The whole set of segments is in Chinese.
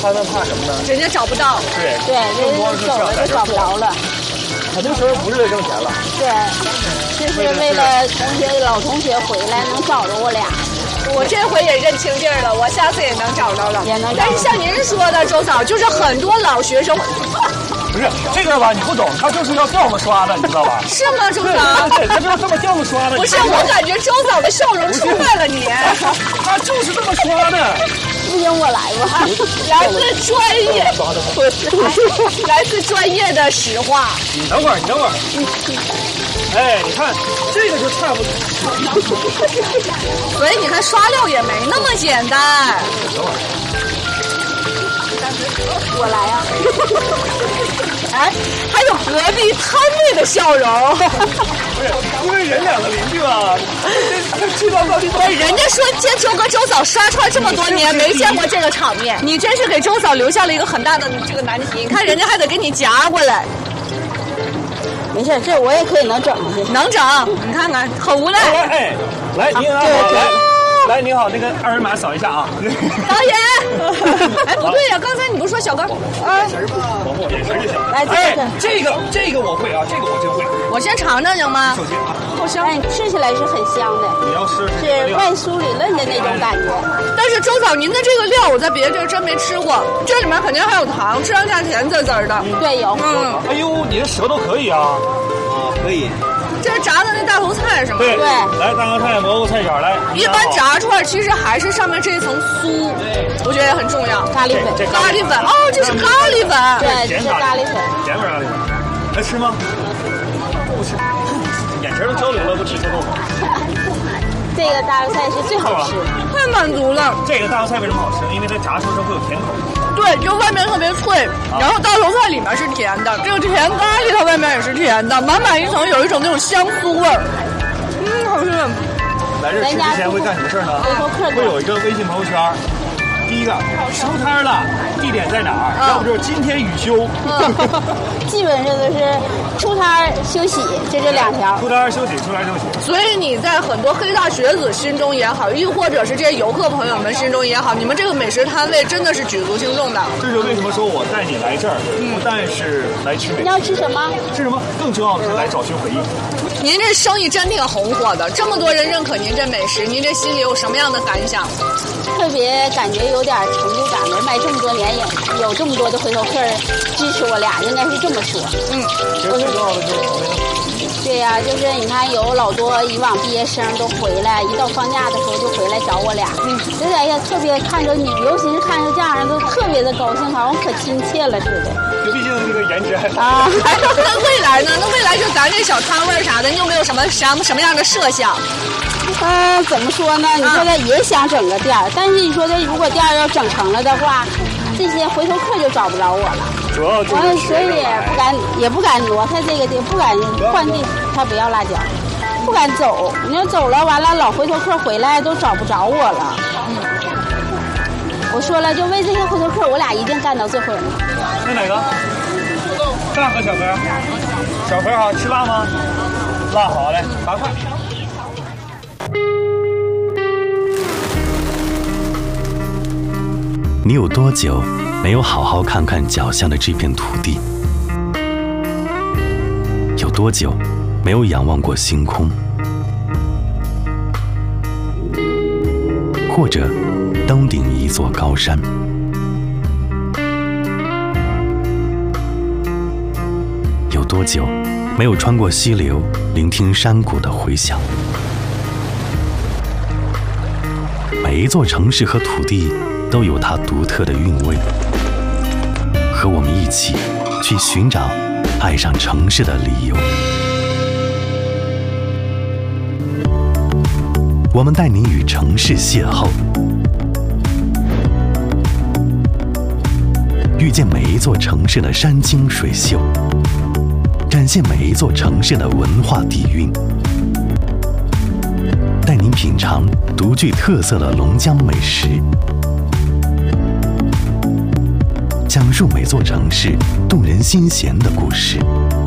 他们怕什么呢？ 人家找不到。 对，人家走了就找不着了。 很多时候不是为了挣钱了。 对，就是为了老同学回来能找着我俩。 我这回也认清地儿了，我下次也能找着了。 也能找着。 但是像您说的，周嫂，就是很多老学生。 不是这个吧？你不懂，他就是要调子刷的，你知道吧？ 是吗，周嫂？ 对，他就是这么调子刷的。 不是，我感觉周嫂的笑容出卖了你。 他就是这么刷的。 不行，我来吧。 来自专业，来自专业的实话。 你等会儿。哎，你看这个就差不多。 所以你看，刷料也没那么简单。 等会儿。 我来呀！ 哎，还有隔壁摊位的笑容。 不是，因为人两个邻居吧，知道到底怎么。 人家说见周哥周嫂刷串这么多年，没见过这个场面。你真是给周嫂留下了一个很大的这个难题。你看人家还得给你夹过来。 没事，这我也可以能整去。 能整，你看看，很无奈。 哎，来，您好，来，您好，那个二维码扫一下啊。 导演，哎，不对呀，刚才你不是说小刚啊？ 眼神就行。 来， 这个我会啊，这个我真会。 我先尝尝行吗？ 首先啊， 好香。 哎，吃起来是很香的。 你要试是外酥里嫩的那种感觉。 但是周嫂，您的这个料我在别的地儿真没吃过，这里面肯定还有糖，吃上下甜滋滋的。 对，有。 哎呦，你的舌头可以啊。啊，可以。 这是炸的那大头菜是吗？ 对，来大头菜、蘑菇菜卷来。 一般炸串其实还是上面这一层酥，我觉得也很重要。 咖喱粉， 哦，这是咖喱粉。 对，这是咖喱粉。 甜味咖喱粉，来吃吗？不吃，眼神都交流了，不吃就动手。 这个大头菜是最好吃， 太满足了。 这个大头菜为什么好吃？因为它炸出时候会有甜口。 对，就外面特别脆，然后大头菜里面是甜的，这个甜咖喱它外面也是甜的，满满一层有一种那种香酥味儿。好吃。 来这吃之前会干什么事呢？会有一个微信朋友圈。第一个收摊了，地点在哪儿？要不就是今天雨休。 基本上都是出摊休息，就这两条。 出摊休息。 所以你在很多黑大学子心中也好，又或者是这些游客朋友们心中也好，你们这个美食摊位真的是举足轻重的。 这是为什么说我带你来这儿，不但是来吃美食。 你要吃什么？ 吃什么？更重要的是来找寻回忆。 您这生意真挺红火的，这么多人认可您这美食，您这心里有什么样的感想？ 特别感觉有点成就感的，卖这么多年有这么多的回头客支持我俩，应该是这么说。 最重要的就是对呀，就是你看有老多以往毕业生都回来，一到放假的时候就回来找我俩。有点也特别看着你，尤其是看着家人都特别的高兴，好像可亲切了似的。 就毕竟这个颜值还好啊。那未来呢？那未来就咱这小摊位啥的，你有没有什么样的设想？ 怎么说呢？你说的也想整个店儿，但是你说的如果店儿要整成了的话，这些回头客就找不着我了。 主要就是， 所以也不敢挪开这个地，不敢换地，他不要辣椒，不敢走。你要走了，完了老回头客回来都找不着我了。我说了，就为这些回头客，我俩一定干到最后。 那哪个？大和小盒？小盒好，吃辣吗？辣好嘞，8块。 你有多久没有好好看看脚下的这片土地？有多久没有仰望过星空？或者登顶一座高山？有多久没有穿过溪流，聆听山谷的回响？每一座城市和土地都有它独特的韵味，和我们一起去寻找爱上城市的理由。我们带您与城市邂逅，遇见每一座城市的山清水秀，展现每一座城市的文化底蕴，带您品尝独具特色的龙江美食，讲述每座城市动人心弦的故事，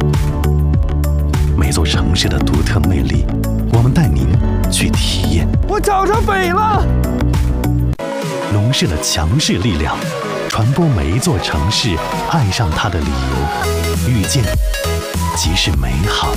每座城市的独特魅力，我们带您去体验。 我找着北了！ 龙市的强势力量， 传播每一座城市爱上它的理由，遇见即是美好。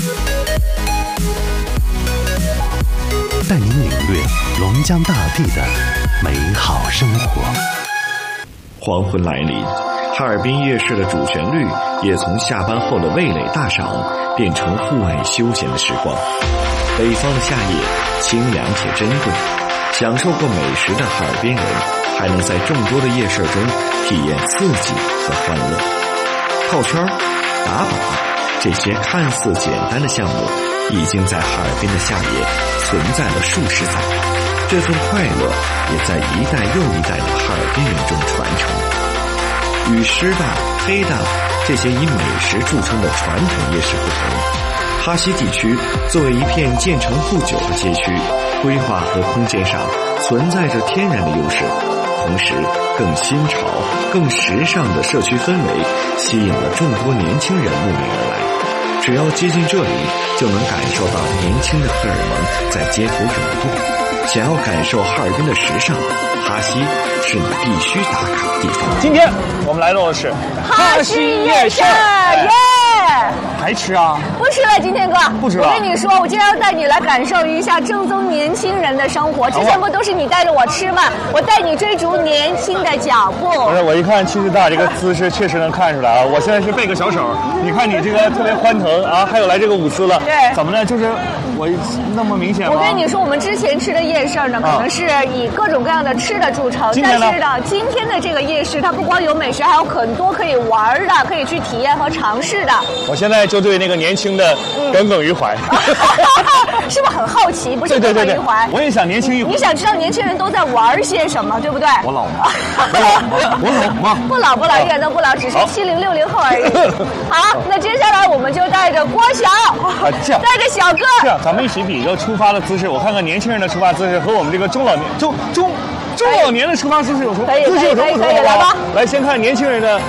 带您领略龙江大地的美好生活。 黄昏来临，哈尔滨夜市的主旋律也从下班后的味蕾大赏变成户外休闲的时光。北方的夏夜清凉且珍贵，享受过美食的哈尔滨人还能在众多的夜市中体验刺激和欢乐。套圈、打靶这些看似简单的项目已经在哈尔滨的夏夜存在了数十载，这份快乐也在一代又一代的哈尔滨人中传承。与师大、黑大这些以美食著称的传统夜市不同，哈西地区作为一片建成不久的街区，规划和空间上存在着天然的优势，同时更新潮、更时尚的社区氛围吸引了众多年轻人慕名而来。只要接近这里，就能感受到年轻的荷尔蒙在街头涌动。想要感受哈尔滨的时尚，哈西是你必须打卡的地方。 今天我们来到的是哈西夜市，耶！ 还吃啊？ 不吃了，今天哥， 不吃了。 我跟你说，我今天要带你来感受一下正宗年轻人的生活。之前不都是你带着我吃吗？我带你追逐年轻的脚步。 不是，我一看七十大这个姿势，确实能看出来啊。我现在是背个小手，你看你这个特别欢腾啊，还有来这个舞姿了。 对， 怎么呢？就是我那么明显吗？ 我跟你说，我们之前吃的夜市呢，可能是以各种各样的吃的著称。 但是呢，今天的这个夜市，它不光有美食，还有很多可以玩的，可以去体验和尝试的。 我现在就对那个年轻的耿耿于怀， 是不是很好奇？不是耿耿于怀。 我也想年轻一会儿。 你想知道年轻人都在玩些什么，对不对？ 我老吗？我老吗？ 不老，一点都不老，只是70、60后而已。好，那接下来我们就带着郭晓，带着小哥， 这样咱们一起比一个出发的姿势，我看看年轻人的出发姿势和我们这个中老年的出发姿势有什么不同？ 来吧。 来，先看年轻人的，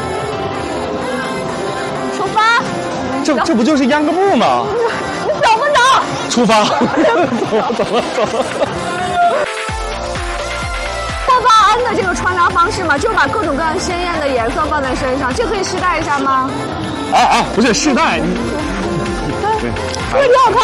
出发。 这不就是秧歌步吗？ 你懂不懂？ 出发。走了。 霍巴安的这个穿搭方式嘛，就把各种各样鲜艳的颜色放在身上，这可以试戴一下吗？ 不是试戴。 这个挺好